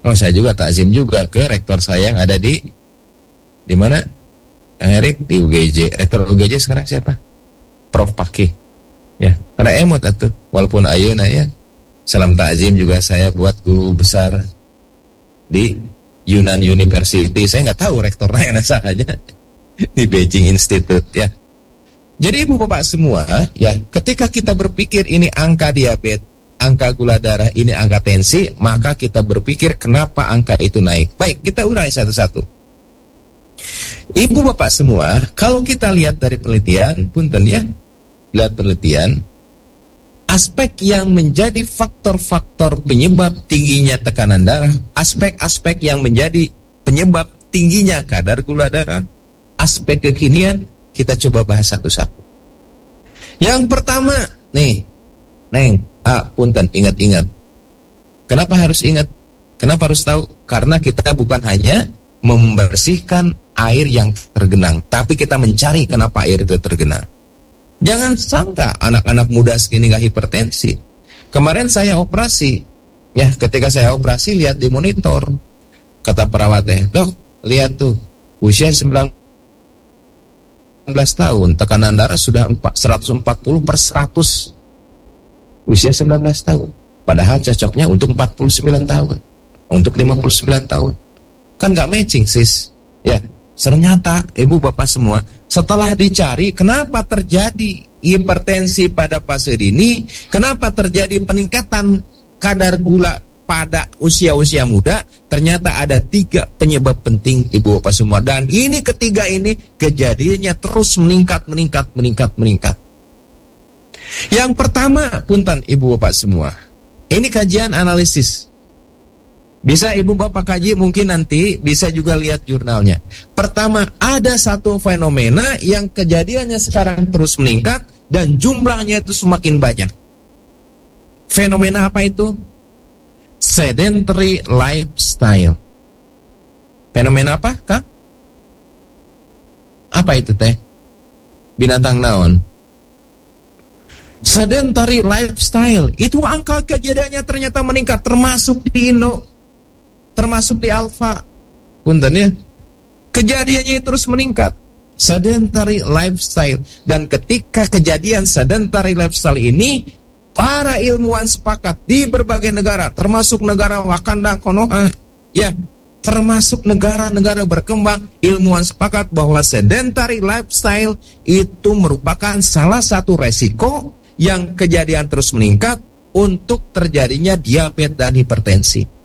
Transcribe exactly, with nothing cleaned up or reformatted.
Oh, saya juga takzim juga ke rektor saya yang ada di di mana? Kang Erik di U G J. Rektor U G J sekarang siapa? Prof Paki. Ya, karena emot atuh. Walaupun ayeuna ya. Salam takzim juga saya buat guru besar di Yunan University. Saya nggak tahu rektornya yang saja di Beijing Institute ya. Jadi ibu bapak semua ya, ketika kita berpikir ini angka diabetes, angka gula darah, ini angka tensi, maka kita berpikir kenapa angka itu naik. Baik, kita urai satu-satu. Ibu bapak semua, kalau kita lihat dari penelitian, punten ya, lihat penelitian, aspek yang menjadi faktor-faktor penyebab tingginya tekanan darah, aspek-aspek yang menjadi penyebab tingginya kadar gula darah, aspek kekinian, kita coba bahas satu-satu. Yang pertama, nih, Neng, ah, punten, ingat-ingat. Kenapa harus ingat? Kenapa harus tahu? Karena kita bukan hanya membersihkan air yang tergenang, tapi kita mencari kenapa air itu tergenang. Jangan sangka anak-anak muda segini gak hipertensi. Kemarin saya operasi, ya ketika saya operasi lihat di monitor, kata perawatnya, dok lihat tuh usia sembilan belas tahun, tekanan darah sudah seratus empat puluh per seratus, usia sembilan belas tahun. Padahal cocoknya untuk empat puluh sembilan tahun, untuk lima puluh sembilan tahun. Kan gak matching sis, ya. Ternyata ibu bapak semua, setelah dicari kenapa terjadi hipertensi pada fase dini, kenapa terjadi peningkatan kadar gula pada usia-usia muda, ternyata ada tiga penyebab penting ibu bapak semua. Dan ini ketiga ini kejadiannya terus meningkat, meningkat, meningkat, meningkat. Yang pertama, punten ibu bapak semua, ini kajian analisis. Bisa ibu bapak kaji, mungkin nanti bisa juga lihat jurnalnya. Pertama, ada satu fenomena yang kejadiannya sekarang terus meningkat dan jumlahnya itu semakin banyak. Fenomena apa itu? Sedentary lifestyle. Fenomena apa, Kak? Apa itu teh? Binatang naon? Sedentary lifestyle. Itu angka kejadiannya ternyata meningkat, termasuk di Indo, termasuk di Alfa. Punten ya. Kejadiannya terus meningkat. Sedentary lifestyle. Dan ketika kejadian sedentary lifestyle ini, para ilmuwan sepakat di berbagai negara, termasuk negara Wakanda, Konoha, ya, termasuk negara-negara berkembang, ilmuwan sepakat bahwa sedentary lifestyle itu merupakan salah satu resiko yang kejadian terus meningkat untuk terjadinya diabetes dan hipertensi.